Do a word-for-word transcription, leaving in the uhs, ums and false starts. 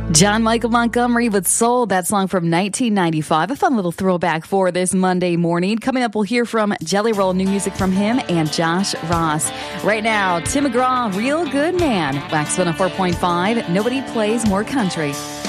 John Michael Montgomery with Soul, that song from nineteen ninety-five. A fun little throwback for this Monday morning. Coming up, we'll hear from Jelly Roll, new music from him, and Josh Ross. Right now, Tim McGraw, Real Good Man. Wax one oh four point five, nobody plays more country.